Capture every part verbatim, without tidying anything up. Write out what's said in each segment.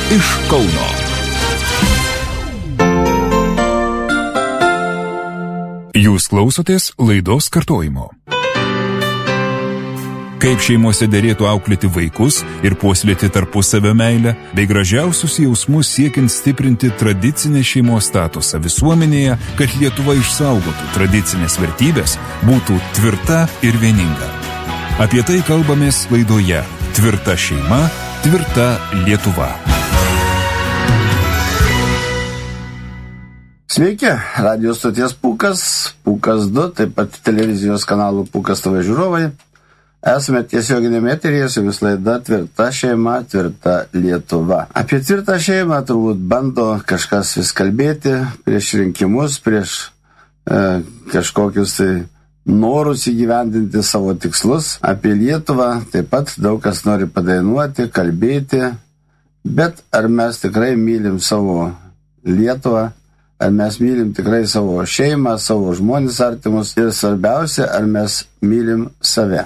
iš Kauno. Jūs klausotės laidos kartojimo. Kaip šeimose derėtų auklėti vaikus ir puoselėti tarpusavio meilę, bei gražiausius jausmus siekiant stiprinti tradicinę šeimos statusą visuomenėje, kad Lietuva išsaugotų tradicinės vertybės, būtų tvirta ir vieninga. Apie tai kalbamės laidoje Tvirta šeima, tvirta Lietuva. Sveiki, radijos stoties Pūkas, Pūkas du, taip pat televizijos kanalų Pūkas T V žiūrovai. Esame tiesioginėme eteryje su vis laida Tvirta šeima, tvirta Lietuva. Apie tvirtą šeimą turbūt bando kažkas vis kalbėti prieš rinkimus, prieš e, kažkokius tai norus įgyvendinti savo tikslus. Apie Lietuvą taip pat daug kas nori padainuoti, kalbėti, bet ar mes tikrai mylim savo Lietuvą? Ar mes mylim tikrai savo šeimą, savo žmonės artimus ir svarbiausia, ar mes mylim save.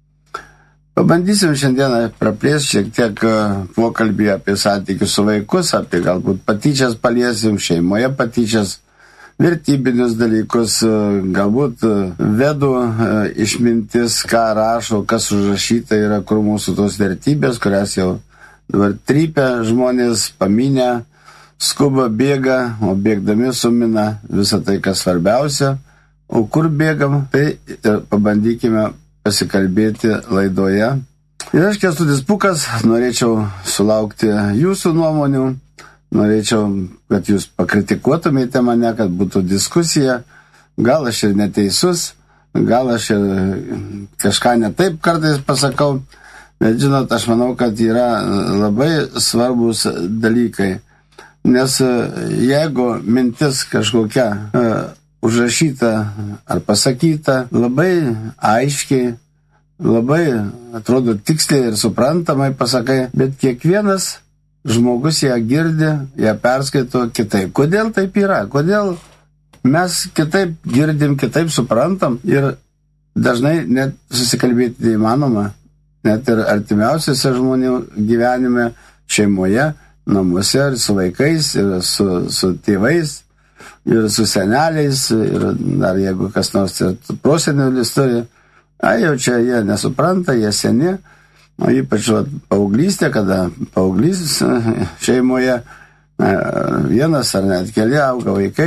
Pabandysim šiandieną praplėsti šiek tiek pokalbį apie santykius su vaikus, apie galbūt patyčias paliesim, šeimoje patyčias, vertybinius dalykus, galbūt vedų išmintis, ką rašo, kas užrašyta yra, kur mūsų tos vertybės, kurias jau dabar trypia žmonės, paminę, skuba, bėga, o bėgdami sumina visą tai, kas svarbiausia. O kur bėgam, tai pabandykime pasikalbėti laidoje. Ir aš, Kęstutis Pūkas, norėčiau sulaukti jūsų nuomonių, norėčiau, kad jūs pakritikuotumėte mane, kad būtų diskusija. Gal aš ir neteisus, gal aš ir kažką netaip kartais pasakau, bet žinot, aš manau, kad yra labai svarbus dalykai. Nes jeigu mintis kažkokia uh, užrašyta ar pasakyta labai aiškiai, labai atrodo tiksliai ir suprantamai pasakai, bet kiekvienas žmogus ją girdi, ją perskaito kitaip. Kodėl taip yra? Kodėl mes kitaip girdim, kitaip suprantam ir dažnai net susikalbėti neįmanoma, net ir artimiausiose žmonių gyvenime, šeimoje, namuose, ir su vaikais, ir su, su tėvais, ir su seneliais, ir dar jeigu kas nors ir prosenelis turi, a, jau čia jie nesupranta, jie seni, o ypač va, paauglystė, kada paauglys šeimoje vienas ar net keli auga vaikai,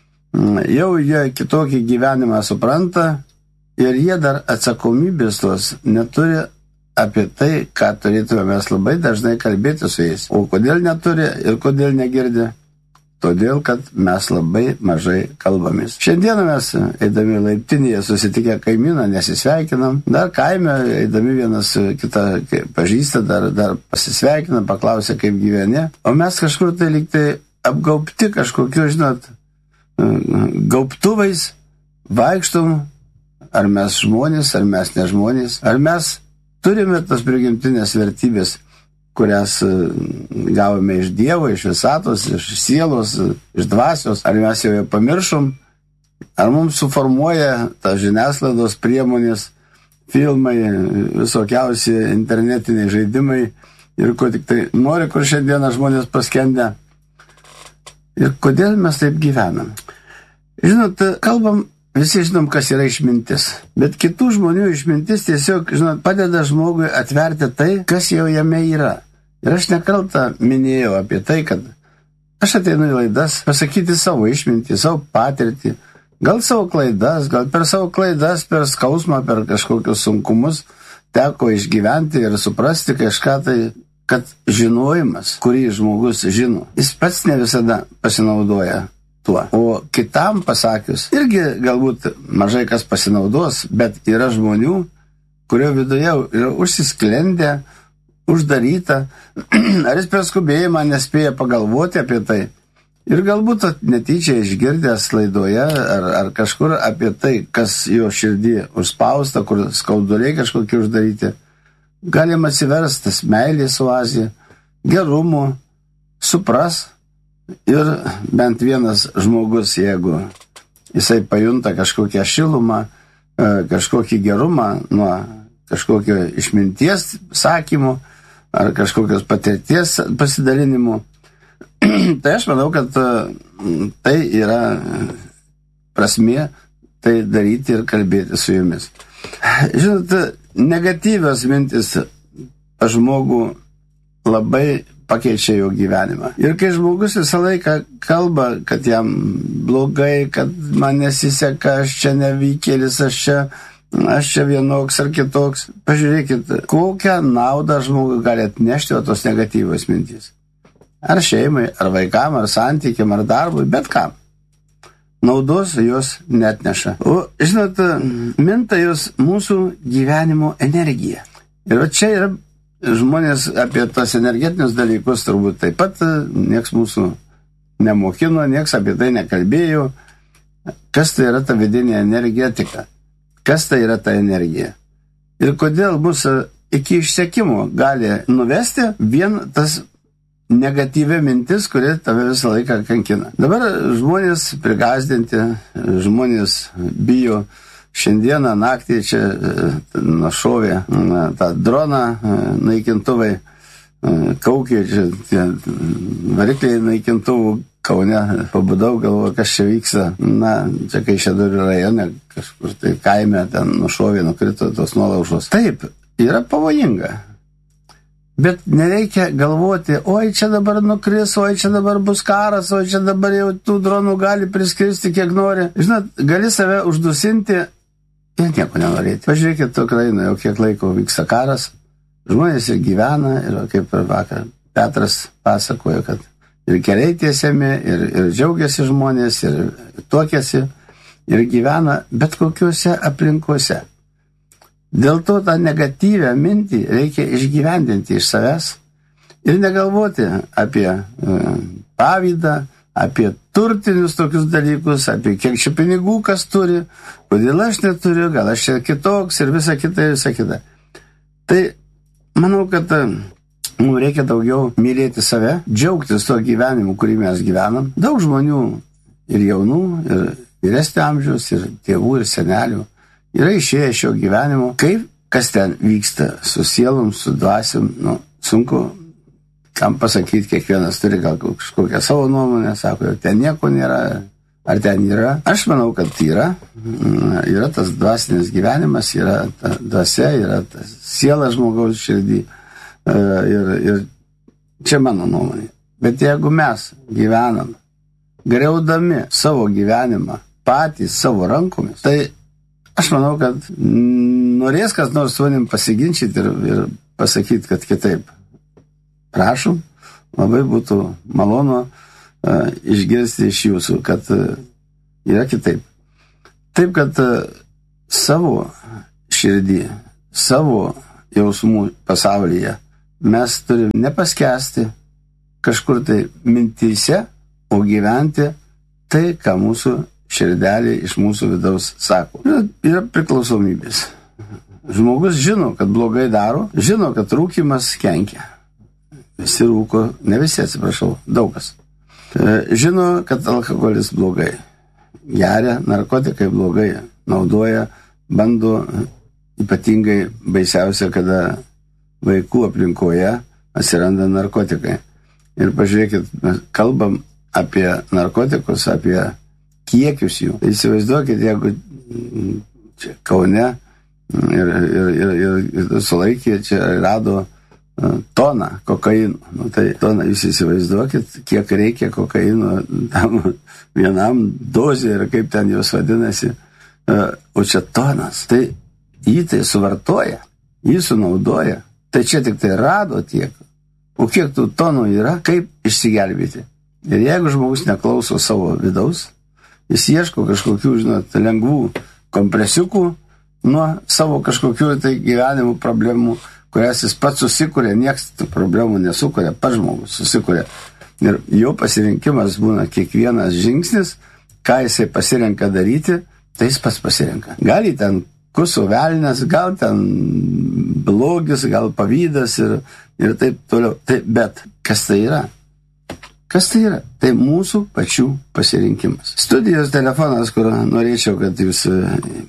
jau jie kitokį gyvenimą supranta ir jie dar atsakomybės tos neturi apie tai, ką turėtume mes labai dažnai kalbėti su jais. O kodėl neturi ir kodėl negirdi? Todėl, kad mes labai mažai kalbamės. Šiandieną mes, eidami laiptinėje, susitikę kaimyną, nesisveikinam. Dar kaime, eidami vienas kitą pažįsta, dar, dar pasisveikinam, paklausia, kaip gyveni. O mes kažkur tai lyg tai apgaubti kažkokiu, žinot, gaubtuvais, vaikštom, ar mes žmonės, ar mes ne žmonės, ar mes turime tas prigimtinės vertybės, kurias gavome iš Dievo, iš visatos, iš sielos, iš dvasios, ar mes jau ją pamiršom, ar mums suformuoja tas žiniasklaidos priemonės, filmai, visokiausi internetiniai žaidimai ir ko tik tai nori, kur šiandieną žmonės paskendę. Ir kodėl mes taip gyvenam? Žinot, kalbam, visi žinom, kas yra išmintis, bet kitų žmonių išmintis tiesiog, žinot, padeda žmogui atverti tai, kas jau jame yra. Ir aš nekartą minėjau apie tai, kad aš ateinu į laidas pasakyti savo išmintį, savo patirtį, gal savo klaidas, gal per savo klaidas, per skausmą, per kažkokius sunkumus teko išgyventi ir suprasti kažką tai, kad žinojimas, kurį žmogus žino, jis pats ne visada pasinaudoja tuo. O kitam pasakius, irgi galbūt mažai kas pasinaudos, bet yra žmonių, kurio viduje yra užsisklendę, uždaryta, ar jis per skubėjimą nespėja pagalvoti apie tai. Ir galbūt netyčia išgirdęs laidoje ar, ar kažkur apie tai, kas jo širdį užspausta, kur skauduliai kažkokie uždaryti, galim atsiverstas meilės oazė, gerumo, supras. Ir bent vienas žmogus, jeigu jisai pajunta kažkokią šilumą, kažkokį gerumą nuo kažkokio išminties sakymų, ar kažkokios patirties pasidalinimų. Tai aš manau, kad tai yra prasmė tai daryti ir kalbėti su jumis. Žinot, negatyvios mintis žmogų labai pakeičia jo gyvenimą. Ir kai žmogus visą laiką kalba, kad jam blogai, kad man nesiseka, aš čia nevykėlis, aš čia, aš čia vienoks ar kitoks. Pažiūrėkit, kokią naudą žmogui gali atnešti tos negatyvios mintys. Ar šeimai, ar vaikam, ar santykiam, ar darbui, bet kam. Naudos jos netneša. O, žinot, minta jos mūsų gyvenimo energija. Ir čia yra žmonės apie tas energetinius dalykus turbūt taip pat nieks mūsų nemokino, nieks apie tai nekalbėjo. Kas tai yra ta vidinė energetika? Kas tai yra ta energija? Ir kodėl mūsų iki išsekimo gali nuvesti vien tas negatyvia mintis, kuri tave visą laiką kankina. Dabar žmonės prigazdinti, žmonės bijo. Šiandieną naktį čia našovė tą droną, naikintuvai, kaukė, čia tie varikliai naikintuvų Kaune. Pabudau, galvoju, kas čia vyksta. Na, čia Kaišiadorių rajone, kažkur tai kaime, ten nušovė, nukrito tos nuolaužos. Taip, yra pavojinga. Bet nereikia galvoti, oi čia dabar nukris, oi čia dabar bus karas, oi čia dabar jau tų dronų gali priskristi kiek nori. Žinot, gali save uždusinti ir nieko nenorėti. Pažiūrėkit, Ukrainoje jau kiek laiko vyksta karas, žmonės ir gyvena, ir kaip ir vakar Petras pasakojo, kad ir keliai tiesiami, ir, ir džiaugiasi žmonės, ir tuokiasi, ir gyvena bet kokiuose aplinkuose. Dėl to tą negatyvę mintį reikia išgyvendinti iš savęs ir negalvoti apie e, pavydą, apie turtinius tokius dalykus, apie kiek čia pinigų kas turi, kodėl aš neturiu, gal aš čia kitoks ir visa kita, ir visa kita. Tai manau, kad mums reikia daugiau mylėti save, džiaugtis to gyvenimu, kurį mes gyvenam. Daug žmonių ir jaunų, ir vyresnio amžiaus, ir tėvų, ir senelių yra išėję šio gyvenimo. Kaip, kas ten vyksta su sielom, su dvasiom, nu, sunku kam pasakyti, kiekvienas turi gal kažkokią savo nuomonę, sako, ten nieko nėra, ar ten yra. Aš manau, kad yra. Yra tas dvasinis gyvenimas, yra ta dvasia, yra ta siela žmogaus širdį. Ir, ir čia mano nuomonė. Bet jeigu mes gyvenam, griaudami savo gyvenimą, patys savo rankomis, tai aš manau, kad norės kas nors su manim pasiginčyti ir, ir pasakyti, kad kitaip. Prašom, labai būtų malonu uh, išgirsti iš jūsų, kad uh, yra kitaip. Taip, kad uh, savo širdį, savo jausmų pasaulyje mes turim nepaskesti kažkur tai mintyse, o gyventi tai, ką mūsų širdelė iš mūsų vidaus sako. Yra, yra priklausomybės. Žmogus žino, kad blogai daro, žino, kad rūkymas kenkia. Visi rūko, ne visi, atsiprašau, daugas. Žino, kad alkoholis blogai. Geria, narkotikai blogai. Naudoja, bando, ypatingai baisiausia, kada vaikų aplinkoje atsiranda narkotikai. Ir pažiūrėkit, mes kalbam apie narkotikus, apie kiekius jų. Įsivaizduokit, jeigu čia Kaune ir, ir, ir, ir, ir sulaikė, čia rado toną kokaino. Nu, tai toną jūs įsivaizduokit, kiek reikia kokaino tam vienam dozė ir kaip ten jos vadinasi. O čia tonas. Tai jį tai suvartoja, jį sunaudoja. Tai čia tik tai rado tiek. O kiek tų tonų yra, kaip išsigelbėti. Ir jeigu žmogus neklauso savo vidaus, jis ieško kažkokių, žinot, lengvų kompresiukų nuo savo kažkokių tai gyvenimų problemų, kurias jis pats susikuria, nieks tų problemų nesukuria, pats žmogus susikuria. Ir jo pasirinkimas būna kiekvienas žingsnis, ką jisai pasirenka daryti, tai jis pats pasirenka. Gal jį ten kuso velnias, gal ten blogis, gal pavydas ir, ir taip toliau. Tai, bet kas tai yra? Kas tai yra? Tai mūsų pačių pasirinkimas. Studijos telefonas, kur norėčiau, kad jūs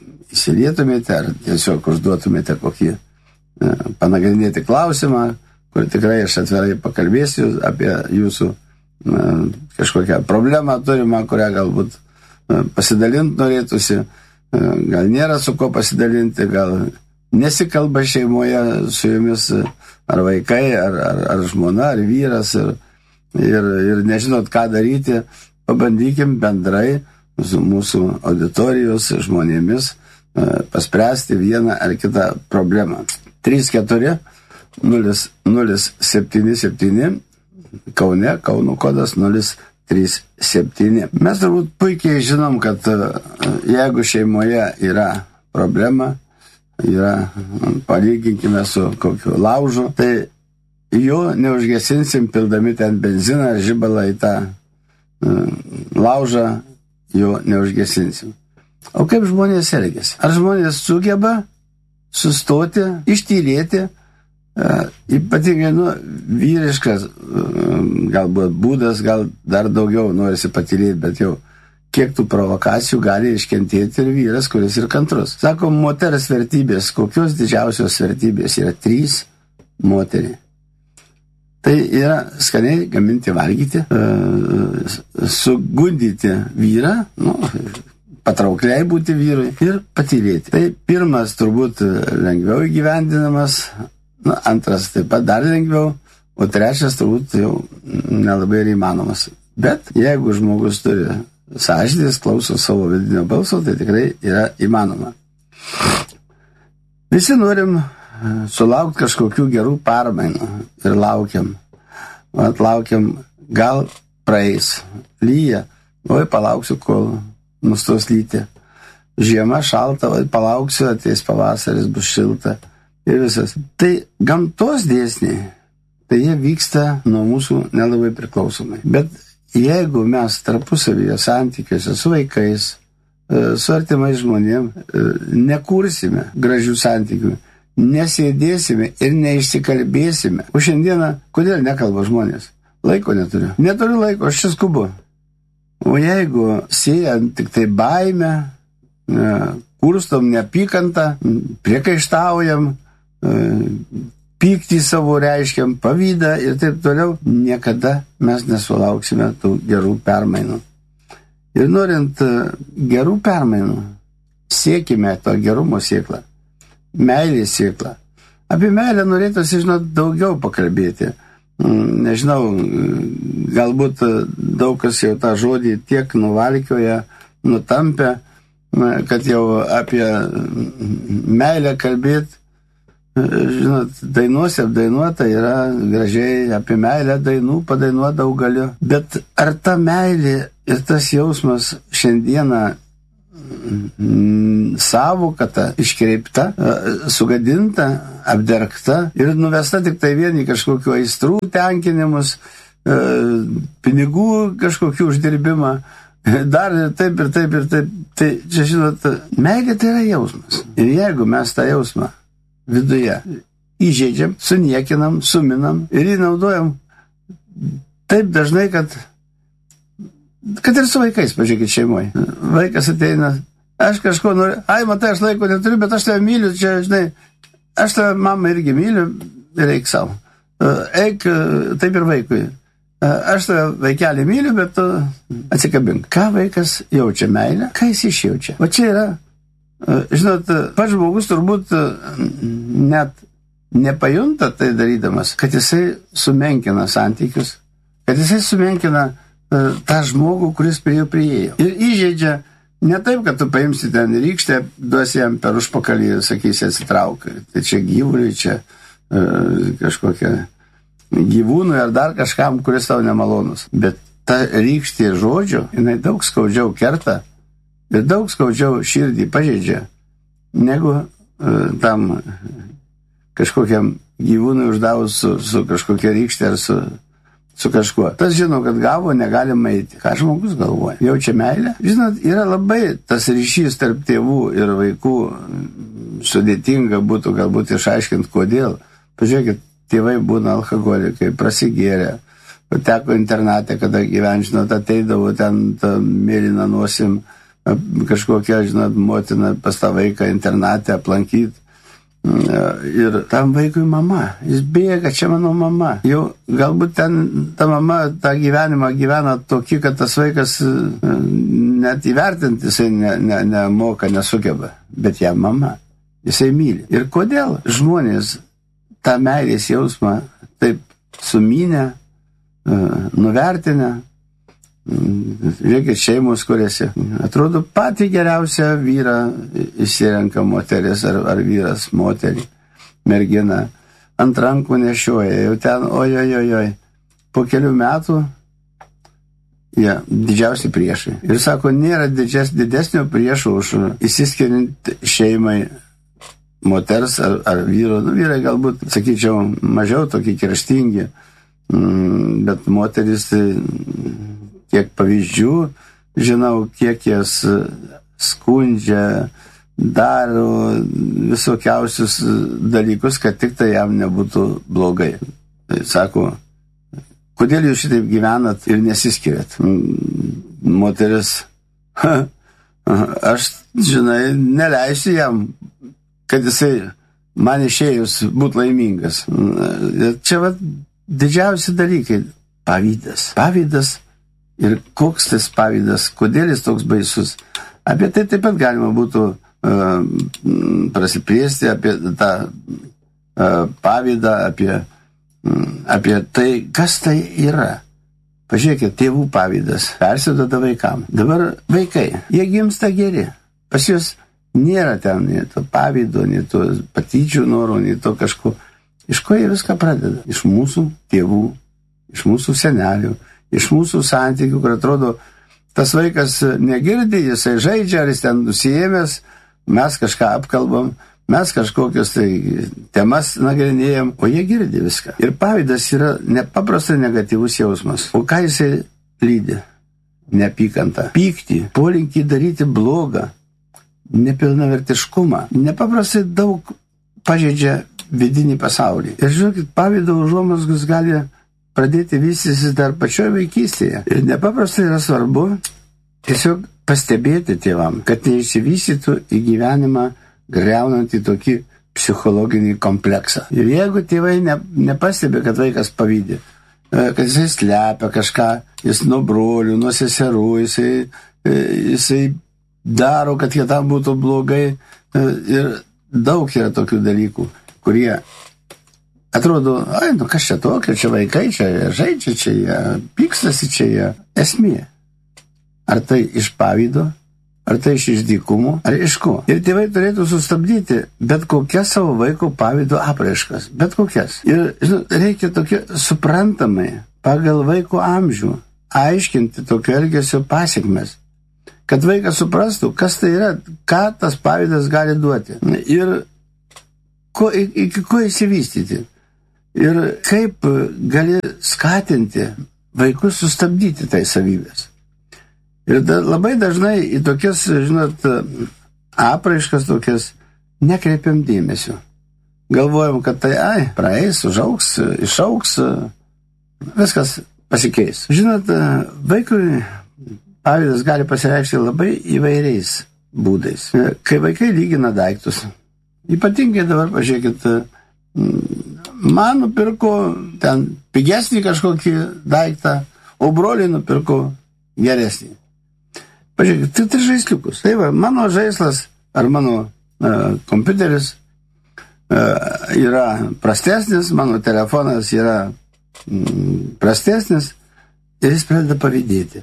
įsilietumėte ar tiesiog užduotumėte kokį panagrinėti klausimą, kur tikrai aš atvirai pakalbėsiu apie jūsų na, kažkokią problemą turimą, kurią galbūt pasidalinti norėtųsi, gal nėra su ko pasidalinti, gal nesikalba šeimoje su jumis ar vaikai, ar, ar, ar žmona, ar vyras, ir, ir, ir nežinot, ką daryti, pabandykim bendrai su mūsų auditorijos žmonėmis paspręsti vieną ar kitą problemą. trys keturi nulis nulis septyni septyni Kaune, Kauno kodas nulis trys septyni. Mes turbūt puikiai žinom, kad jeigu šeimoje yra problema, yra, palyginkime su kokiu laužu, tai jo neužgesinsim pildami ten benziną ar žibalą į tą laužą, jo neužgesinsim. O kaip žmonės elgiasi? Ar žmonės sugeba sustoti, ištylėti, ypatingai, nu, vyriškas galbūt būdas, gal dar daugiau norisi patylėti, bet jau kiek tų provokacijų gali iškentėti ir vyras, kuris ir kantrus. Sako, moters vertybės, kokios didžiausios vertybės yra trys moteriai. Tai yra skaniai gaminti, valgyti, sugundyti vyrą, nu, patraukliai būti vyrui ir patylėti. Tai pirmas turbūt lengviau įgyvendinamas, nu, antras taip pat dar lengviau, o trečias turbūt jau nelabai ir įmanomas. Bet jeigu žmogus turi sąžinės, klauso savo vidinio balso, tai tikrai yra įmanoma. Visi norim sulaukti kažkokių gerų permainų ir laukiam. Vat laukiam, gal praeis, lyja, oi palauksiu, kol nustos lyti. Žiema šalta, oi palauksiu, ateis pavasaris, bus šilta ir visas. Tai gamtos dėsniai, tai jie vyksta nuo mūsų nelabai priklausomai. Bet jeigu mes tarpusavyje santykiuose su vaikais, su artimais žmonėm nekursime gražių santykių, nesėdėsime ir neišsikalbėsime. O šiandieną, kodėl nekalba žmonės? Laiko neturiu. Neturiu laiko, aš čia skubu. O jeigu siejant tik tai baimę, kurstom neapykantą, priekaištaujam, pyktį savo reiškiam, pavydą ir taip toliau, niekada mes nesulauksime tų gerų permainų. Ir norint gerų permainų, siekime to gerumo sėklą, meilės sėklą. Apie meilę norėtųsi, žinot, daugiau pakalbėti. Nežinau, galbūt daug kas jau tą žodį tiek nuvalkioja, nutampė, kad jau apie meilę kalbėti. Žinot, dainuose apdainuota yra gražiai, apie meilę dainų padainuoti daug galiu. Bet ar ta meilė ir tas jausmas šiandieną savokata, iškreipta, sugadinta, apdergta ir nuvesta tik tai vieni kažkokiu aistrų tenkinimus, pinigų kažkokiu uždirbimą, dar ir taip ir taip ir taip. Tai čia, žinot, meilė tai yra jausmas. Ir jeigu mes tą jausmą viduje įžeidžiam, suniekinam, suminam ir jį naudojam taip dažnai, kad kad ir su vaikais, pažiūrėkit, šeimoje. Vaikas ateina, aš kažko noriu, ai, matai, aš laiko neturiu, bet aš tave myliu, čia, žinai, aš tave, mama, irgi myliu, ir eik savo. Eik, taip ir vaikui. Aš tave, vaikelį, myliu, bet tu atsikabink. Ką vaikas jaučia meilę? Ką jis išjaučia? O čia yra, žinot, pats žmogus turbūt net nepajunta tai darydamas, kad jisai sumenkina santykius, kad jisai sumenkina tą žmogų, kuris prie jo priėjo. Ir įžeidžia ne taip, kad tu paimsi ten rykštę, duosi jam per užpakalį ir sakysi atsitrauk. Tai čia gyvuliui, čia uh, kažkokia gyvūnui ar dar kažkam, kuris tau nemalonus. Bet ta rykštė žodžio, jinai daug skaudžiau kerta ir daug skaudžiau širdį pažeidžia, negu uh, tam kažkokiam gyvūnui uždavus su, su kažkokia rykštė ar su su kažkuo. Tas žino, kad gavo, negalima eiti. Ką žmogus galvoja? Jaučia meilę? Žinot, yra labai tas ryšys tarp tėvų ir vaikų, sudėtinga būtų galbūt išaiškinti, kodėl. Pažiūrėkit, tėvai būna alkoholikai, prasigėrė, pateko internatė, kada gyventi, žinot, ateidavo ten mėlyną nosim, kažkokia, žinot, motina pas tą vaiką internatę aplankyti. Ir tam vaikui mama. Jis bėga, čia mano mama. Jau galbūt ten ta mama tą gyvenimą gyvena tokį, kad tas vaikas net įvertinti jisai ne, ne, nemoka, nesugeba. Bet ją mama. Jisai myli. Ir kodėl žmonės tą meilės jausmą taip sumynę, nuvertinę, žiūrėkit, šeimos kuriasi. Atrodo, patį geriausią vyrą išsirenka moteris ar, ar vyras moterį, mergina. Ant rankų nešioja, jau ten, oi, oi, oi, oi. Po kelių metų jie ja, didžiausi priešai. Ir sako, nėra didžias, didesnio priešo už įsiskiriant šeimai moters ar, ar vyro. Nu, vyrai galbūt, sakyčiau, mažiau tokie kerštingi, bet moteris tai kiek pavyzdžių, žinau, kiek jas skundžia, daro visokiausius dalykus, kad tik tai jam nebūtų blogai. Tai sako, kodėl jūs šitaip gyvenat ir nesiskiriat? Moteris, aš, žinai, neleisiu jam, kad jisai man išėjus būtų laimingas. Čia va didžiausi dalykai. Pavydas. Pavydas. Ir koks tas pavydas, kodėl jis toks baisus. Apie tai taip pat galima būtų uh, prasiplėsti, apie tą uh, pavydą, apie, um, apie tai, kas tai yra. Pažiūrėkit, tėvų pavydas persiduoda vaikam. Dabar vaikai, jie gimsta geri. Pas juos nėra ten nei to pavydo, nei to patyčių norų, nei to kažko. Iš ko jie viską pradeda? Iš mūsų tėvų, iš mūsų senelių, iš mūsų santykių, kur atrodo, tas vaikas negirdi, jisai žaidžia, ar jis ten nusiėmęs, mes kažką apkalbam, mes kažkokios tai temas nagrinėjam, o jie girdi viską. Ir pavydas yra nepaprastai negatyvus jausmas. O ką jisai lydi? Neapykantą, pyktį, polinkį daryti blogą, nepilnavertiškumą. Nepaprastai daug pažeidžia vidinį pasaulį. Ir žiūrėkit, pavydo užuomazgos gali pradėti vystytis dar pačioje vaikystėje. Ir nepaprastai yra svarbu tiesiog pastebėti tėvam, kad neišsivystytų į gyvenimą greunantį tokį psichologinį kompleksą. Ir jeigu tėvai ne, nepastebė, kad vaikas pavydi, kad jisai slepia kažką, jis nuo brolių, nuo seserų, jisai, jisai daro, kad jie tam būtų blogai. Ir daug yra tokių dalykų, kurie atrodo, ai, nu kas čia tokio, čia vaikai, čia žaidžia, čia jie pykstasi, čia jie esmė. Ar tai iš pavydo, ar tai iš išdykumo, ar iš ko. Ir tėvai turėtų sustabdyti bet kokias savo vaiko pavydo apraiškas, bet kokias. Ir žinot, reikia tokia suprantamai, pagal vaiko amžių, aiškinti tokio elgesio pasiekmes, kad vaikas suprastų, kas tai yra, ką tas pavydas gali duoti. Ir ko, iki ko įsivystyti. Ir kaip gali skatinti vaikus sustabdyti tai savybės. Ir da, labai dažnai į tokias, žinot, apraiškas tokias nekreipiam dėmesio. Galvojam, kad tai, ai, praeis, užaugs, išaugs, viskas pasikeis. Žinot, vaikui pavydas gali pasireikšti labai įvairiais būdais. Kai vaikai lygina daiktus, ypatingai dabar, pažiūrėkit, man nupirko ten pigesnį kažkokį daiktą, o broliai nupirko geresnį. Pažiūrėkit, tai tai žaisliukus. Tai va, mano žaislas ar mano uh, kompiuteris uh, yra prastesnis, mano telefonas yra mm, prastesnis ir jis pradeda pavydėti.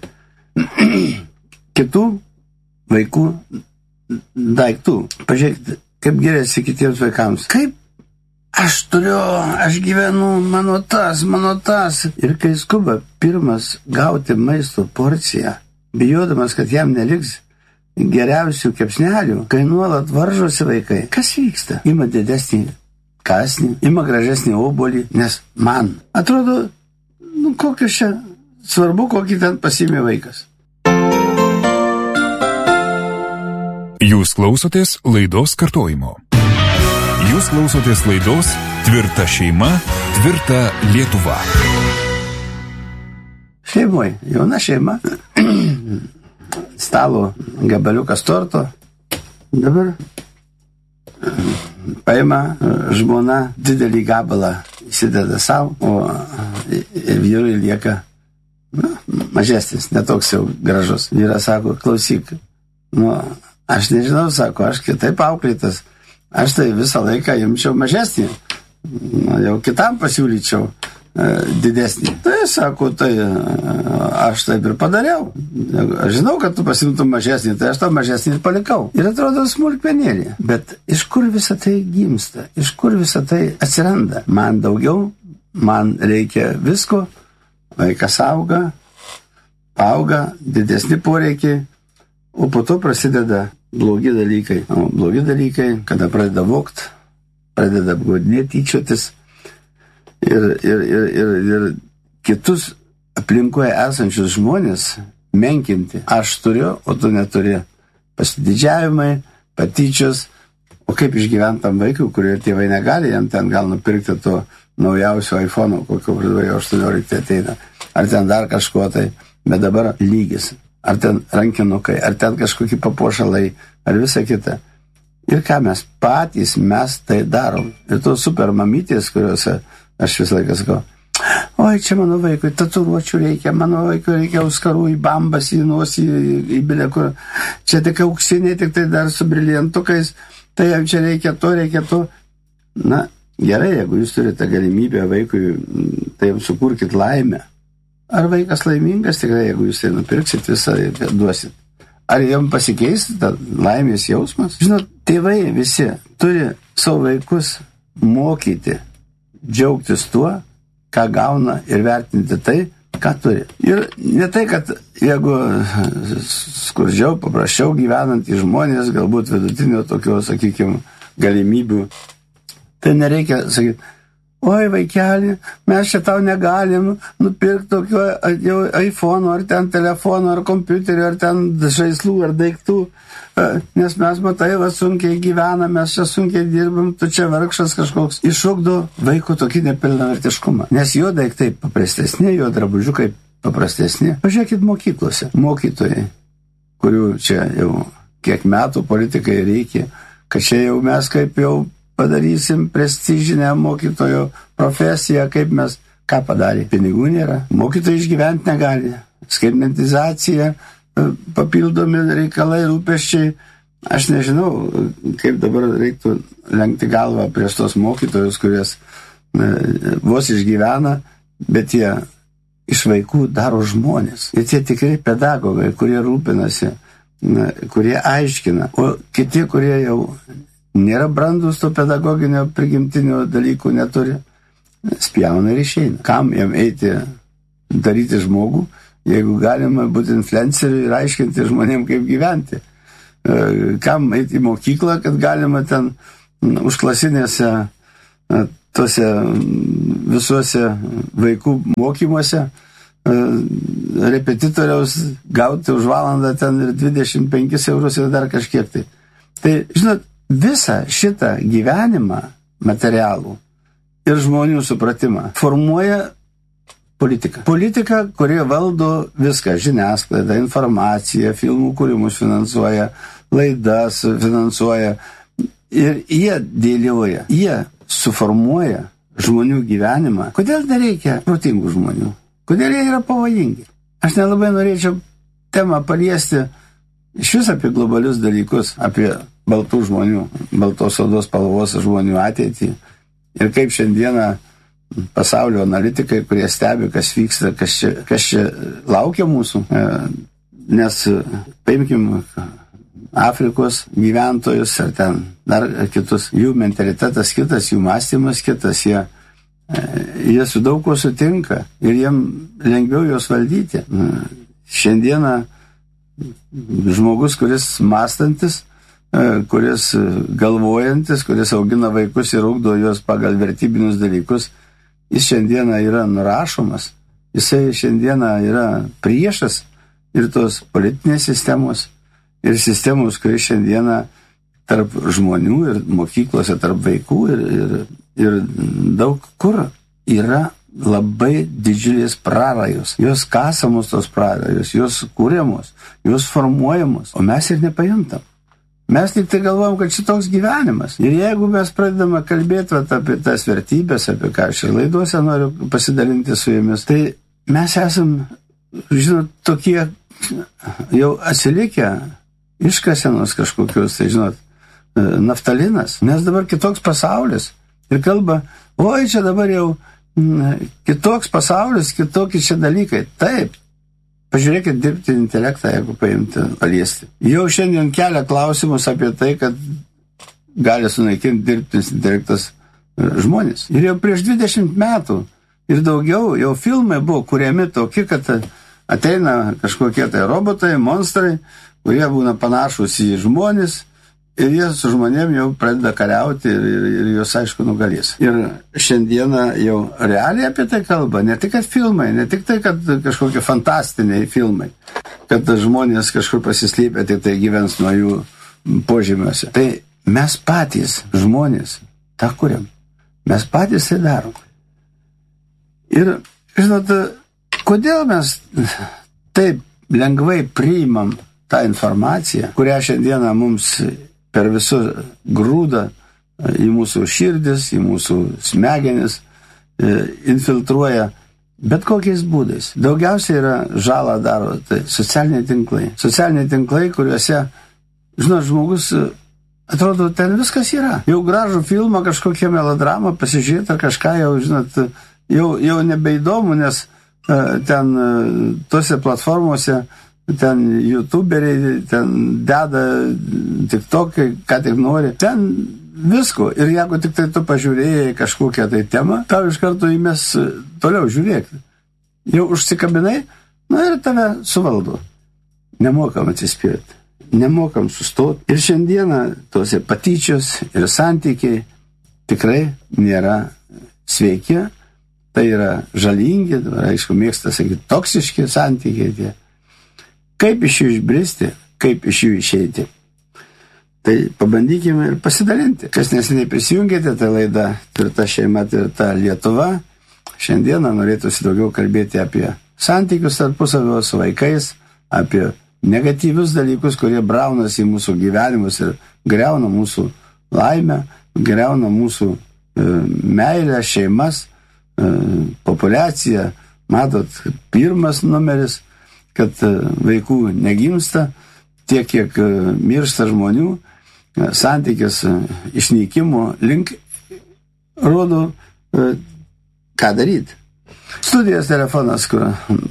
Kitų vaikų daiktų. Pažiūrėkit, kaip geriasi kitiems vaikams. Kaip aš turiu, aš gyvenu, mano tas, mano tas. Ir kai skuba pirmas gauti maisto porciją, bijodamas, kad jam neliks geriausių kepsnelių, kai nuolat varžosi vaikai, kas vyksta? Ima didesnį kąsnį, ima gražesnį obuolį, nes man atrodo, nu kokios čia svarbu, kokį ten pasiėmė vaikas. Jūs klausotės laidos kartojimo. Jūs klausotės laidos Tvirta šeima, tvirta Lietuva. Šeimoj, jauna šeima, stalo gabaliukas torto, dabar paima žmona didelį gabalą, įsideda savo, o vyrui lieka nu, mažesnis, netoks jau gražus. Vyras sako, klausyk, nu, aš nežinau, sako, aš kitaip auklėtas, aš tai visą laiką imčiau mažesnį, nu, jau kitam pasiūlyčiau e, didesnį. Tai sako, tai aš taip ir padariau. Aš žinau, kad tu pasimtum mažesnį, tai aš tą mažesnį ir palikau. Ir atrodo smulkmenėlė. Bet iš kur visą tai gimsta? Iš kur visą tai atsiranda? Man daugiau, man reikia visko, vaikas auga, auga, didesni poreikiai, o po to prasideda blogi dalykai. O blogi dalykai, kada pradeda vokt, pradeda apgaudinėti, tyčiotis ir, ir, ir, ir, ir kitus aplinkoje esančius žmonės menkinti. Aš turiu, o tu neturi. Pasididžiavimai, patyčios, o kaip išgyventam vaikui, kurio tėvai negali, jam ten gal nupirkti to naujausio iPhone'o, kokio pradėjo aštuoniolika ateina. Ar ten dar kažko tai, bet dabar lygis. Ar ten rankinukai, ar ten kažkokie papuošalai, ar visa kita. Ir ką mes patys, mes tai darom. Ir tos super mamytės, kuriuose aš visą laiką sakau, oi, čia mano vaikui tatuiruočių reikia, mano vaikui reikia auskarų į bambas, į nosį, į, į bilę, kur čia tik auksiniai, tik tai dar su briliantukais, tai jam čia reikia to, reikia to. Na, gerai, jeigu jūs turite galimybę vaikui, tai jam sukurkit laimę. Ar vaikas laimingas tikrai, jeigu jūs tai nupirksit visą ir duosit? Ar jam pasikeis ta laimės jausmas? Žinot, tėvai visi turi savo vaikus mokyti, džiaugtis tuo, ką gauna ir vertinti tai, ką turi. Ir ne tai, kad jeigu skurdžiau, paprasčiau gyvenantys žmonės, galbūt vidutinio tokio, sakykime, galimybių, tai nereikia sakyti, oi, vaikeli, mes čia tau negalim nupirkti tokio jau iPhone, ar ten telefono, ar kompiuterio, ar ten žaislų, ar daiktų, nes mes, matai, va, sunkiai gyvename, mes čia sunkiai dirbam, tu čia vargšas kažkoks. Iššokdo vaiko tokį nepilnavertiškumą, nes jo daiktai paprastesni, jo drabužiukai paprastesni. Pažiūrėkit mokyklose, mokytojai, kurių čia jau kiek metų politikai reikia, kad čia jau mes kaip jau padarysim prestižinę mokytojo profesiją, kaip mes, ką padarė. Pinigų nėra, mokytojai išgyventi negali. Skaitmentizacija, papildomi reikalai, rūpesčiai. Aš nežinau, kaip dabar reiktų lenkti galvą prieš tos mokytojus, kuries vos išgyvena, bet jie iš vaikų daro žmonės. Ir tie tikrai pedagogai, kurie rūpinasi, kurie aiškina, o kiti, kurie jau nėra brandus to pedagoginio prigimtinio dalykų neturi, spjauna ir išeina. Kam jam eiti daryti žmogų, jeigu galima būti influenceriu ir aiškinti žmonėm, kaip gyventi. Kam eiti į mokyklą, kad galima ten užklasinėse, tose visuose vaikų mokymuose repetitoriaus gauti už valandą ten ir dvidešimt penkis eurus ir dar kažkiek tai. Tai, žinot, visą šitą gyvenimą materialų ir žmonių supratimą formuoja politika. Politika, kurie valdo viską, žiniasklaidą, informaciją, filmų kūrimus finansuoja, laidas finansuoja ir jie dėlioja, jie suformuoja žmonių gyvenimą. Kodėl nereikia protingų žmonių? Kodėl jie yra pavojingi? Aš nelabai norėčiau temą paliesti iš vis apie globalius dalykus, apie baltų žmonių, baltos odos spalvos žmonių ateitį. Ir kaip šiandieną pasaulio analitikai, kurie stebi, kas vyksta, kas čia, kas čia laukia mūsų. Nes paimkim Afrikos gyventojus ar ten dar kitus, jų mentalitetas kitas, jų mąstymas kitas, jie, jie su daug ko sutinka ir jiem lengviau juos valdyti. Šiandieną žmogus, kuris mąstantis, kuris galvojantis, kuris augina vaikus ir ugdo juos pagal vertybinius dalykus, jis šiandieną yra nurašomas, jisai šiandieną yra priešas ir tos politinės sistemos, ir sistemos, kuris šiandieną tarp žmonių ir mokyklose, tarp vaikų ir, ir, ir daug kur yra labai didžiulės prarajos. Jos kasamos tos prarajos, jos kūriamos, jos formuojamos, o mes ir nepajuntam. Mes tik tai galvojam, kad šitoks gyvenimas. Ir jeigu mes pradedame kalbėti vat, apie tas vertybės, apie ką aš ir laiduose noriu pasidalinti su jumis, tai mes esam, žinot, tokie jau atsilikę iškasenos kažkokius, tai žinot, naftalinas, nes dabar kitoks pasaulis. Ir kalba, oi, čia dabar jau kitoks pasaulis, kitokie čia dalykai. Taip. Pažiūrėkit dirbtinį intelektą, jeigu paimti, paliesti. Jau šiandien kelia klausimus apie tai, kad gali sunaikinti dirbtinis intelektas žmonės. Ir jau prieš dvidešimt metų ir daugiau jau filmai buvo kuriami tokie, kad ateina kažkokie tai robotai, monstrai, kurie būna panašus į žmonės ir jie su žmonėm jau pradeda kariauti ir, ir, ir juos aišku nugalės. Ir šiandieną jau realiai apie tai kalba, ne tik kad filmai, ne tik tai, kad kažkokie fantastiniai filmai, kad žmonės kažkur pasislėpę, tai tai gyvens nuo jų požemiuose. Tai mes patys, žmonės, tą kuriam. Mes patys tai darom. Ir, žinot, kodėl mes taip lengvai priimam tą informaciją, kurią šiandieną mums per visų grūdą į mūsų širdis, į mūsų smegenis infiltruoja bet kokiais būdais. Daugiausiai yra žalą daro tai socialiniai tinklai. Socialiniai tinklai, kuriuose, žinot, žmogus, atrodo, ten viskas yra. Jau gražų filmą, kažkokią melodramą pasižiūrėti ar kažką jau, žinot, jau, jau nebeįdomu, nes ten tose platformose ten youtuberiai, ten deda tiktokai, ką tik nori, ten visko. Ir jeigu tik tai tu pažiūrėjai kažkokią tai temą, tau iš karto įmės toliau žiūrėti. Jau užsikabinai, na ir tave suvaldo. Nemokam atsispirti, nemokam sustoti. Ir šiandieną tose patyčios ir santykiai tikrai nėra sveiki, tai yra žalingi, aišku, mėgsta sakyti, toksiški santykiai tie. Kaip iš jų išbristi, kaip iš jų išeiti. Tai pabandykime ir pasidalinti. Kas neseniai prisijungėte, tai laida Tvirta šeima, tvirta Lietuva. Šiandieną norėtųsi daugiau kalbėti apie santykius tarpusavio su vaikais, apie negatyvius dalykus, kurie braunasi į mūsų gyvenimus ir griauna mūsų laimę, griauna mūsų e, meilę, šeimas, e, populiaciją. Matot, pirmas numeris, kad vaikų negimsta, tiek, kiek miršta žmonių, santykis išnykimo link rodo, ką daryti. Studijos telefonas, kur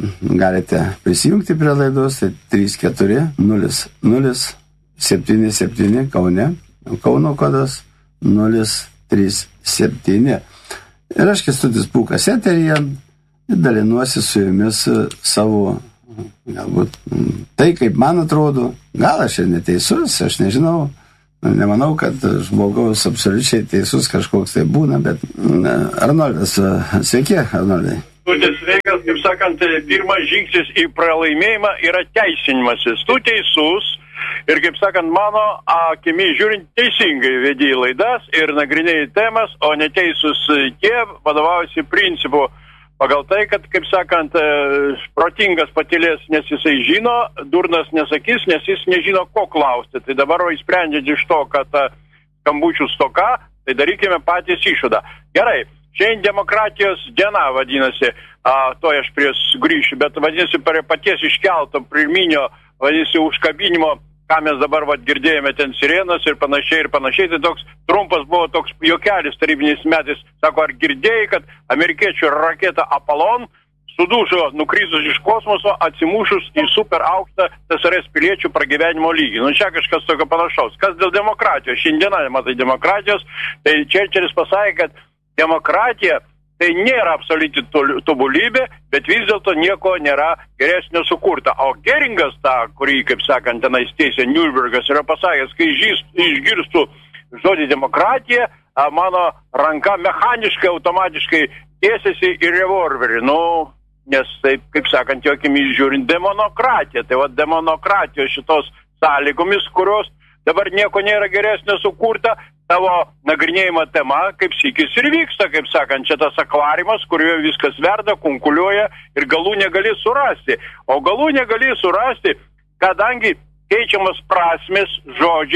galite prisijungti prie laidos, tai trys keturi nulis nulis septyni septyni Kaune, Kauno kodas nulis trys septyni. Ir aš Kęstutis Pūkas eteryje dalinuosi su jumis savo galbūt tai, kaip man atrodo, gal aš ir neteisus, aš nežinau, nemanau, kad žmogaus absoliučiai teisus kažkoks tai būna, bet Arnoldas, sveiki, Arnoldai. Sveikas, kaip sakant, pirmas žingsnis į pralaimėjimą yra teisinimasis. Tu teisus ir, kaip sakant, mano akimi žiūrint, teisingai vedi laidas ir nagrinėjai temas, o neteisus tie vadovaujasi principu. Pagal tai, kad, kaip sakant, protingas patylės, nes jisai žino, durnas nesakys, nes jis nežino, ko klausti. Tai dabar, o įsprendžiant iš to, kad skambučių stoka, tai darykime patys išvadą. Gerai, šiandien demokratijos diena vadinasi, a, to aš prie grįšiu, bet vadinasi, prie paties iškelto pirminio, vadinasi, užkabinimo, ką mes dabar vat, girdėjome ten sirenos ir panašiai ir panašiai, tai toks trumpas buvo toks juokelis tarybiniais metais, sako, ar girdėjai, kad amerikiečių raketa Apollon sudužo nukritus iš kosmoso, atsimušus į super aukštą T S R S piliečių pragyvenimo lygį. Nu čia kažkas tokio panašaus. Kas dėl demokratijos? Šiandieną matai demokratijos, tai Čerčilis pasakė, kad demokratija tai nėra absoliuti tobulybė, bet vis dėlto nieko nėra geresnio sukurta. O Geringas, tą, kurį, kaip sakant, tenais teisė Nürnbergas, yra pasakęs, kai išgirstų žodį demokratija, mano ranka mechaniškai, automatiškai tiesiasi į revolverį. Nu, nes taip, kaip sakant, jo akimis žiūrint, demonokratija. Tai va, demonokratijos šitos sąlygomis, kurios dabar nieko nėra geresnio sukurta, tavo nagrinėjimo tema, kaip sykis ir vyksta, kaip sakant, čia tas akvariumas, kurioje viskas verda, kunkuliuoja ir galų negali surasti. O galų negali surasti, kadangi keičiamas prasmės, žodžiai,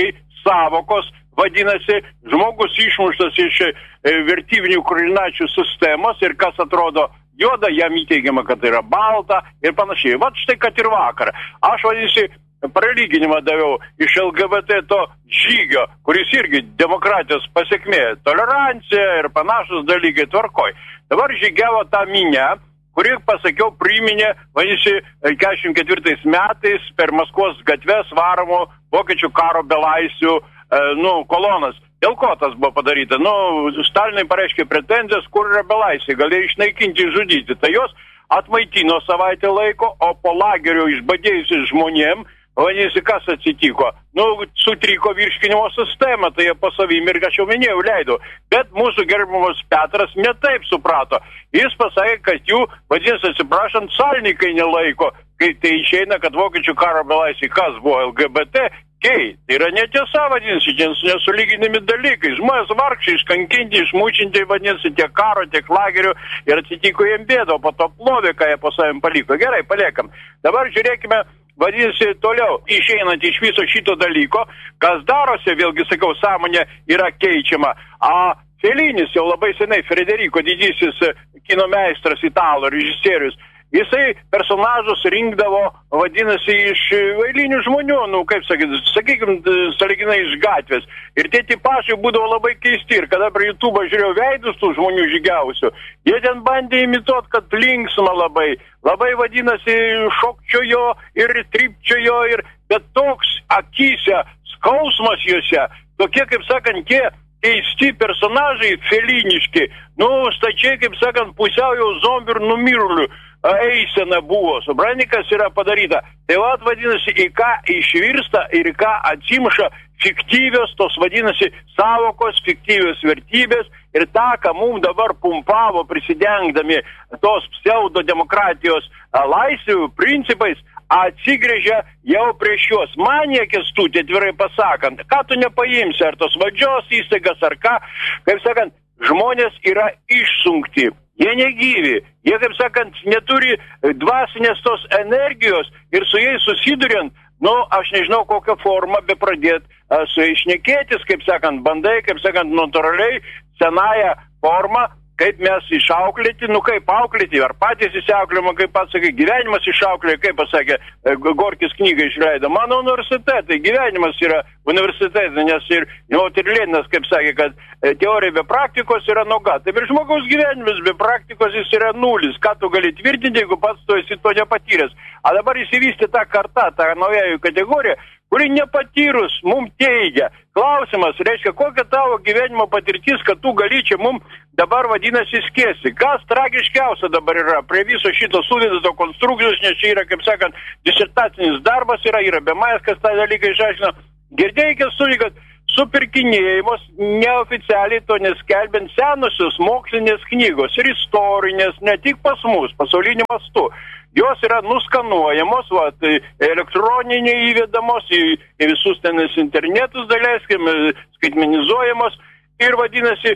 savokos, vadinasi, žmogus išmuštas iš vertybinių koordinačių sistemos ir kas atrodo juoda, jam įteigiama, kad yra balta ir panašiai. Vat štai, kad ir vakar. Aš, vadinasi, pralyginimą daviau iš L G B T to žygio, kuris irgi demokratijos pasiekmė, tolerancija ir panašus dalykai tvarkoj. Dabar žygiavo tą minę, kuri, pasakiau, priminė, vadinasi, keturiasdešimt ketvirtais metais per Maskvos gatves varomo vokiečių karo belaisvių, e, nu, kolonas. Dėl ko tas buvo padaryta? Nu, Stalinai pareiškė pretenzijas, kur yra belaisviai, galėjo išnaikinti, žudyti. Tai jos atmaitino savaitę laiko, o po lagerio išbadėjusius žmonėm, vadinasi, kas atsitiko? Nu, sutriko virškinimo sistema, tai jie po savim ir, aš jau minėjau, leido. Bet mūsų gerbiamas Petras ne taip suprato. Jis pasakė, kad jų, vadinasi, atsiprašant, salininkai nelaiko, kai tai išeina, kad vokiečių karo belaisviai, kas buvo L G B T, gei. Tai yra netiesa, vadinasi, nesulyginami dalykai. Žmonės vargšiai, iškankinti, išmučinti, vadinasi, tiek karo, tiek lagerių ir atsitiko jiem bėdo, po to plovė, ką jie po savim paliko. Gerai, paliekam. Dabar žiūrėkime, vadinasi, toliau, išeinant iš viso šito dalyko, kas darosi, vėlgi sakau, sąmonė yra keičiama. A Felinis jau labai senai, Frederico didysis kino meistras, italų režisierius, jisai personažus rinkdavo, vadinasi, iš eilinių žmonių, nu, kaip sakyti, sakykim, sąlyginai iš gatvės. Ir tie tipašai būdavo labai keisti. Ir kada prie YouTube žiūrėjau veidus tų žmonių žygiausių, jie ten bandė imituot, kad linksma labai, labai, vadinasi, šokčiojo ir tripčiojo, ir bet toks akyse, skausmas juose, tokie, kaip sakant, tie keisti personažai feliniški, nu, stačiai, kaip sakant, pusiau jau zombių ir numirulių eisena buvo, supranti, kas yra padaryta. Tai vat, vadinasi, į ką išvirsta ir ką atsimša fiktyvios, tos vadinasi, savokos, fiktyvios vertybės ir tą, ką mums dabar pumpavo prisidengdami tos pseudodemokratijos laisvių principais, atsigrėžia jau prieš juos. Man niekis tu, atvirai pasakant, ką tu nepaimsi, ar tos valdžios įstaigas, ar ką, kaip sakant, žmonės yra išsunkti. Jie negyvi, jie, kaip sakant, neturi dvasinės tos energijos ir su jais susiduriant, nu, aš nežinau, kokią formą be pradėt su jais šnekėtis, kaip sakant, bandai, kaip sakant, natūraliai, senąją formą, kaip mes išauklėti, nu kaip auklėti, ar patys įsiauklėjimo, kaip pats sakė, gyvenimas išauklėjo, kaip pasakė, Gorkis knygą išleido. Mano universitetai, gyvenimas yra universitetai, nes ir, nu, ir Leninas, kaip sakė, kad teorija be praktikos yra nuga. Taip ir žmogaus gyvenimas be praktikos jis yra nulis. Ką tu gali tvirtinti, jeigu pats tu esi to nepatyręs. A dabar įsivystė tą kartą, tą naująjų kategoriją, kuri nepatyrus mums teigia. Klausimas, reiškia, kokia tavo gyvenimo patirtis, kad tu gali čia mums dabar vadinasi skėsi. Kas tragiškiausia dabar yra prie viso šito suvidato konstrukcijos, nes čia yra, kaip sakant, disertacinis darbas yra, yra bemajas, kas tą dalyką išaiškina. Girdėjai, studijai, kad supirkinėjimus neoficialiai to neskelbiant senusios mokslinės knygos ir istorinės, ne tik pas mus, pasauliniu mastu. Jos yra nuskanuojamos, va, tai elektroniniai įvedamos į, į visus tenis internetus, daleiskim, skaitmenizuojamos ir, vadinasi,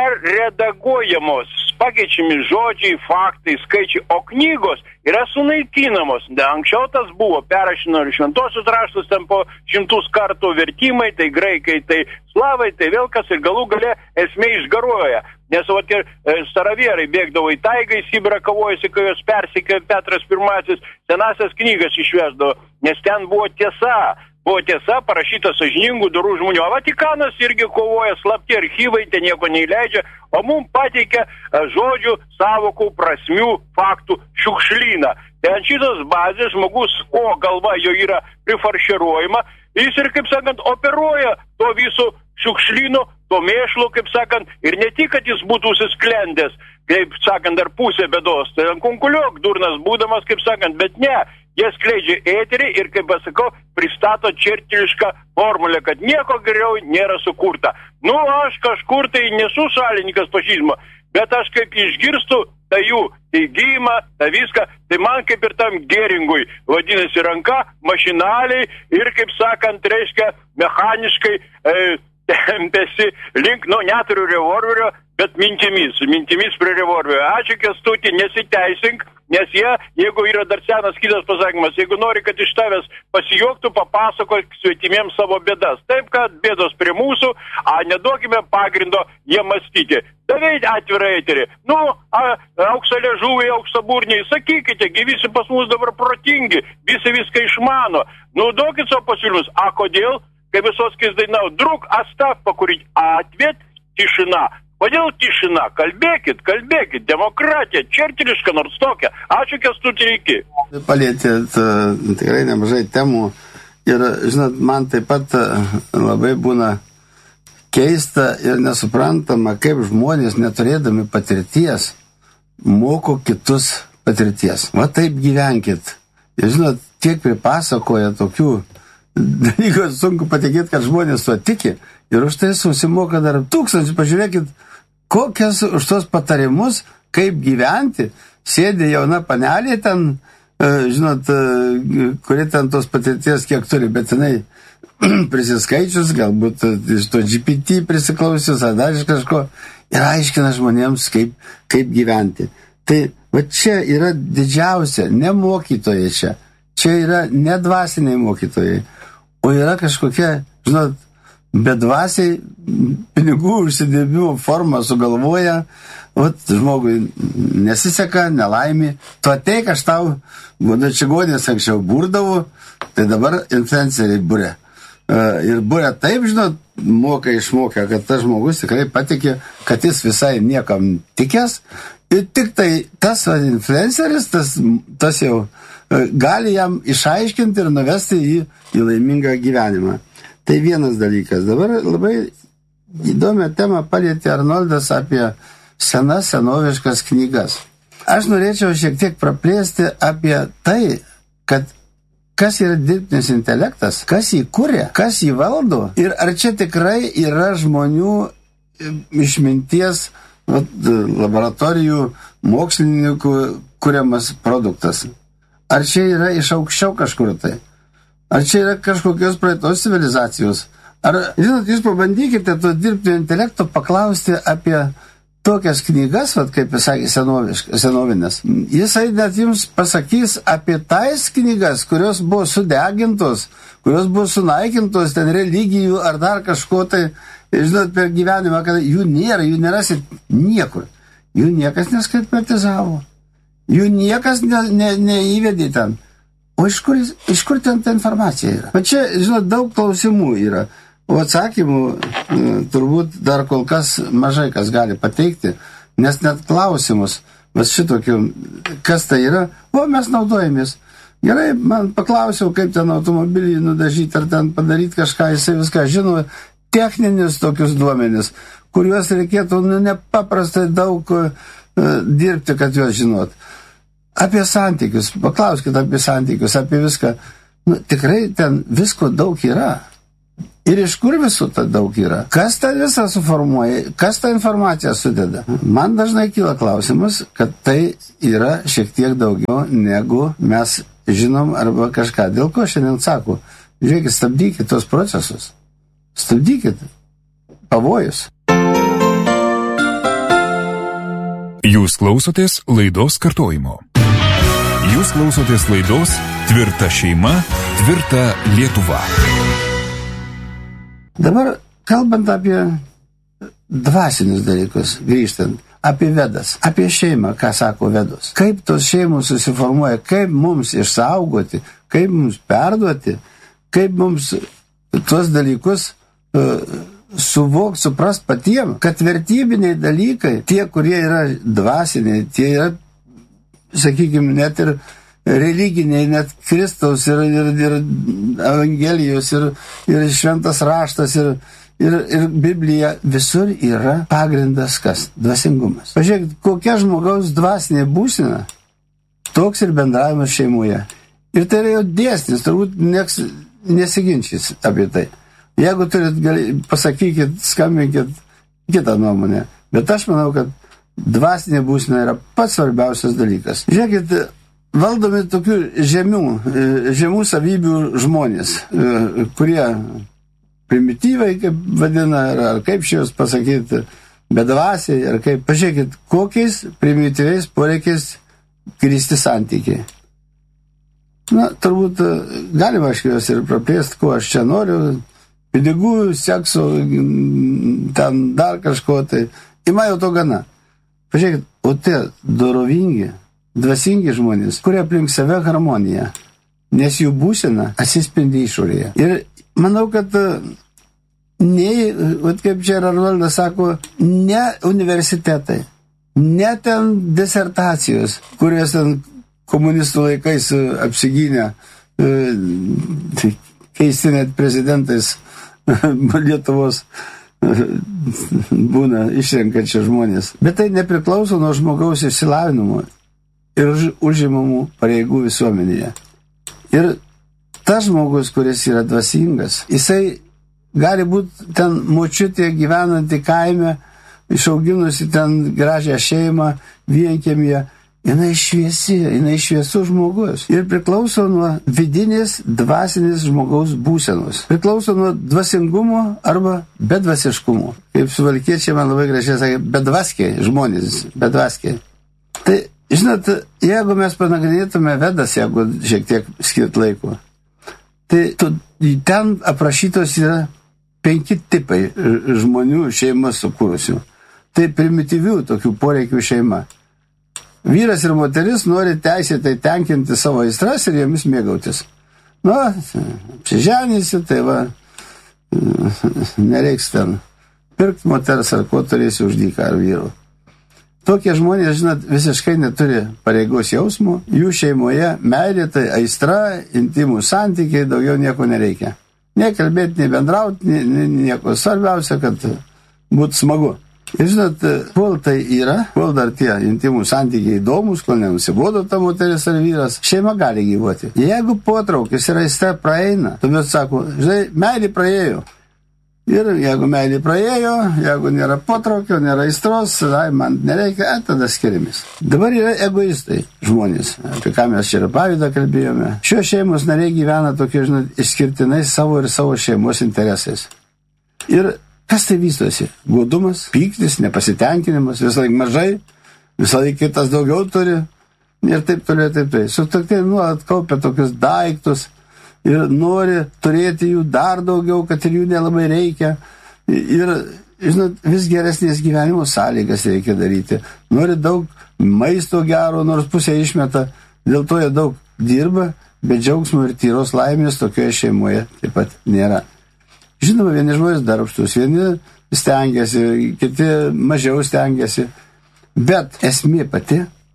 perredaguojamos, pakeičiami žodžiai, faktai, skaičiai, o knygos yra sunaikinamos. Da, anksčiau tas buvo, perrašino ir šventosius raštus ten po šimtus kartų vertimai, tai graikai, tai slavai, tai vėl kas ir galų gale esmė išgaruoja. Nes vat ir e, staravierai bėgdavo į taigą, į Sibirą kavojasi, kai jos persikė Petras pirmasis, senasias knygas išvesdavo, nes ten buvo tiesa. Buvo tiesa, parašyta sąžiningų dorų žmonių. O Vatikanas irgi kovoja, slapti archyvai, ten nieko neįleidžia, o mums pateikia žodžių, savokų, prasmių, faktų šiukšlyną. Ten šitos bazės žmogus, ko galva jo yra prifarširuojama, jis ir, kaip sakant, operuoja to viso šiukšlyno, to mėšlo, kaip sakant, ir ne tik, kad jis būtų susisklendęs, kaip sakant, dar pusė bėdos, tai konkuliuok durnas būdamas, kaip sakant, bet ne. Jie skleidžia eterį ir, kaip pasakau, pristato čerčilišką formulę, kad nieko geriau nėra sukurta. Nu, aš kažkur tai nesu šalininkas fašizmo, bet aš kaip išgirstu tą jų teigimą, tą viską, tai man kaip ir tam Geringui vadinasi ranka, mašinaliai ir, kaip sakant, reiškia, mechaniškai e, tempėsi link, nu, neturiu revolverio, bet mintimis, mintimis prie revolverio. Ačiū, Kęstuti, nesiteisink, nes jie, jeigu yra dar senas kitas pasakymas, jeigu nori, kad iš tavęs pasijuoktų, papasakok svetimiems savo bėdas. Taip, kad bėdos prie mūsų, a neduokime pagrindo jie mąstyti. Davei atvirą eterį. Nu, a, aukso liežuviai, aukso burniai, sakykite, gi visi pas mus dabar protingi, visi viską išmano. Nu, duokit savo pasiūlymus. A kodėl? Kai visos kis dainau, drug, astav pakūryti, atviet, tišina. Kodėl tišina? Kalbėkit, kalbėkit, demokratija, čertiliška nors tokia. Ačiū, Kęstuti, iki. Palėtėt uh, tikrai nemažai temų ir, žinot, man taip pat uh, labai būna keista ir nesuprantama, kaip žmonės neturėdami patirties moko kitus patirties. Va taip gyvenkit. Ir, žinot, tiek pripasakoja tokių dalykų, sunku patikėti, kad žmonės tuo tiki ir už tai susimoka dar tūkstančių. Pažiūrėkit, kokias už tos patarimus, kaip gyventi, sėdi jauna panelė ten, žinot, kuri ten tos patirties kiek turi, bet jinai prisiskaičius, galbūt iš to G P T prisiklausius, ar dar iš kažko, ir aiškina žmonėms, kaip, kaip gyventi. Tai va čia yra didžiausia, ne mokytojai čia, čia yra ne dvasiniai mokytojai, o yra kažkokia, žinot, bedvasiai pinigų užsidirbimo formą sugalvoja, vat žmogui nesiseka, nelaimė, tu ateik, aš tau, būna čigonės anksčiau burdavau, tai dabar influenceriai būrė. Ir būrė taip, žinot, moka išmokę, kad tas žmogus tikrai patikė, kad jis visai niekam tikęs, ir tik tai tas influenceris, tas, tas jau gali jam išaiškinti ir nuvesti į, į laimingą gyvenimą. Tai vienas dalykas. Dabar labai įdomią temą palietė Arnoldas apie senas senoviškas knygas. Aš norėčiau šiek tiek praplėsti apie tai, kad kas yra dirbtinis intelektas, kas jį kuria, kas jį valdo ir ar čia tikrai yra žmonių išminties vat, laboratorijų mokslininkų kuriamas produktas. Ar čia yra iš aukščiau kažkur tai? Ar čia yra kažkokios praeitos civilizacijos? Ar, žinot, jūs pabandykite to dirbtinio intelekto paklausti apie tokias knygas, vat, kaip jis sakė, senovinės. Jisai net jums pasakys apie tais knygas, kurios buvo sudegintos, kurios buvo sunaikintos, ten religijų ar dar kažko tai, žinot, per gyvenimą, kad jų nėra, jų nerasit niekur. Jų niekas neskatmetizavo. Jų niekas ne, ne, neįvedė ten. O iš kur, iš kur ten ta informacija yra? O čia, žinot, daug klausimų yra. O atsakymų turbūt dar kol kas mažai kas gali pateikti, nes net klausimus, vas šitokių, kas tai yra, o mes naudojamės. Gerai, man paklausiau, kaip ten automobilį nudažyti ar ten padaryti kažką, jisai viską žino, techninius tokius duomenis, kuriuos reikėtų nu, nepaprastai daug uh, dirbti, kad juos žinot. Apie santykius, paklauskite apie santykius, apie viską. Nu, tikrai ten visko daug yra. Ir iš kur viso ta daug yra? Kas tą visą suformuoja? Kas tą informaciją sudeda? Man dažnai kyla klausimas, kad tai yra šiek tiek daugiau, negu mes žinom arba kažką. Dėl ko šiandien sako, žiūrėkit, stabdykit tos procesus. Stabdykit. Pavojus. Jūs klausotės laidos kartojimo. Jūs klausotės laidos Tvirta šeima, tvirta Lietuva. Dabar, kalbant apie dvasinius dalykus, grįžtant, apie Vedas, apie šeimą, ką sako Vedos, kaip tos šeimos susiformuoja, kaip mums išsaugoti, kaip mums perduoti, kaip mums tuos dalykus uh, suvokti, suprast patiem, kad vertybiniai dalykai, tie, kurie yra dvasiniai, tie yra, sakykime, net ir religiniai, net Kristaus ir, ir, ir Evangelijos ir, ir šventas raštas ir, ir, ir Biblija, visur yra pagrindas kas? Dvasingumas. Pažiūrėkit, kokia žmogaus dvasinė būsena, toks ir bendravimas šeimoje. Ir tai yra jau dėsnis, turbūt nieks nesiginčys apie tai. Jeigu turit, gali, pasakykit, skambinkit kitą nuomonę. Bet aš manau, kad dvasinė būsena yra pats svarbiausias dalykas. Žiūrėkit, valdomi tokių žemių, žemų savybių žmonės, kurie primityvai, kaip vadina, ar kaip šios pasakyti, bedvasiai ir kaip, pažiūrėkit, kokiais primityviais poreikiais grįsti santykiai. Na, turbūt galima aš juos ir praplėsti, ko aš čia noriu, pinigų, sekso, ten dar kažko, tai ima jau to gana. Pažiūrėkit, o tie dorovingi, dvasingi žmonės, kurie aplink save harmoniją, nes jų būsena atsispindi išorėje. Ir manau, kad nei, kaip čia Arnoldas sako, ne universitetai, ne ten disertacijos, kurios ten komunistų laikais apsigynę, keisti net prezidentais Lietuvos būna išrenkančių žmonės. Bet tai nepriklauso nuo žmogaus išsilavinimo ir užimamų pareigų visuomenėje. Ir tas žmogus, kuris yra dvasingas, jisai gali būti ten močiutė gyvenanti kaime, išauginusi ten gražią šeimą, vienkiemyje. Jinai šviesi, jinai šviesų žmogus. Ir priklauso nuo vidinės, dvasinės žmogaus būsenos. Priklauso nuo dvasingumo arba bedvasiškumo. Kaip suvalkiečiai man labai gražiai sakė, bedvaskiai žmonės, bedvaskiai. Tai, žinot, jeigu mes panagrinėtume Vedas, jeigu šiek tiek skirt laiko, tai tu, ten aprašytos yra penki tipai žmonių šeimas sukūrusių. Tai primityvių tokių poreikių šeima. Vyras ir moteris nori teisėtai tenkinti savo aistras ir jomis mėgautis. Nu, apsiženysi, tai va, nereiks ten pirkti moters ar ko turėsi už dyką ar vyrų. Tokie žmonės, žinot, visiškai neturi pareigos jausmų, jų šeimoje meilė tai aistra, intimų santykiai, daugiau nieko nereikia. Nei kalbėti, nei bendrauti, nei nieko. Svarbiausia, kad būtų smagu. Ir žinot, kol tai yra, kol dar tie intimų santykiai įdomus, kol nenusibodo ta moteris ar vyras, šeima gali gyvuoti. Jeigu potraukis ir aistra praeina, tuomet sako, žinai, meilė praėjo. Ir jeigu meilė praėjo, jeigu nėra potraukio, nėra aistros, ai, man nereikia, ai, tada skiriamės. Dabar yra egoistai žmonės, apie ką mes čia ir pavydą kalbėjome. Šios šeimos nariai gyvena tokie, žinot, išskirtinai savo ir savo šeimos interesais. Ir kas tai vystosi? Godumas, pyktis, nepasitenkinimas, visą laik mažai, visą laik kitas daugiau turi ir taip toliau, taip toliau. Sutuoktiniai nuolat kaupia tokius daiktus ir nori turėti jų dar daugiau, kad ir jų nelabai reikia. Ir, žinot, vis geresnės gyvenimo sąlygas reikia daryti. Nori daug maisto gero, nors pusę išmeta, dėl to jie daug dirba, bet džiaugsmo ir tyros laimės tokioje šeimoje taip pat nėra. Žinoma, vieni žmonės darbštus, vieni stengiasi, kiti mažiau stengiasi, bet esmė pati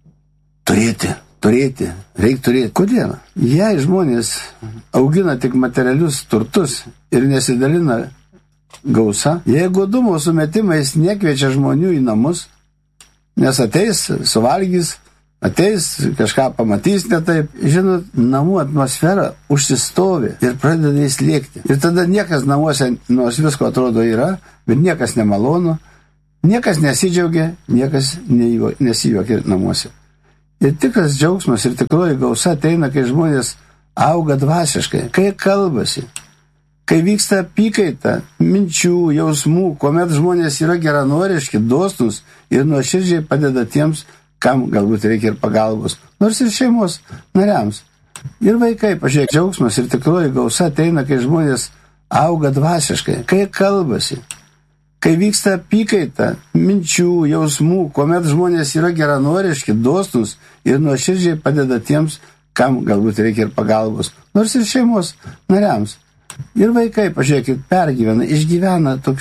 turėti, turėti, reikia turėti. Kodėl? Jei žmonės augina tik materialius turtus ir nesidalina gausa, jei godumo sumetimais nekviečia žmonių į namus, nes ateis, suvalgys, ateis, kažką pamatys ne taip, žinot, namų atmosfera užsistovi ir pradeda įslėgti. Ir tada niekas namuose, nors visko atrodo yra, bet niekas nemalonu, niekas nesidžiaugia, niekas nesijuokia namuose. Ir tikras džiaugsmas ir tikroji gausa ateina, kai žmonės auga dvasiškai, kai kalbasi, kai vyksta apykaita, minčių, jausmų, kuomet žmonės yra geranoriški, dosnūs ir nuoširdžiai padeda tiems, kam galbūt reikia ir pagalbos, nors ir šeimos nariams. Ir vaikai, pažiūrėk, džiaugsmas ir tikroji gausa ateina, kai žmonės auga dvasiškai, kai kalbasi, kai vyksta apykaita, minčių, jausmų, kuomet žmonės yra geranoriški, dosnūs ir nuoširdžiai padeda tiems, kam galbūt reikia ir pagalbos, nors ir šeimos nariams. Ir vaikai, pažiūrėkit, pergyvena, išgyvena tokius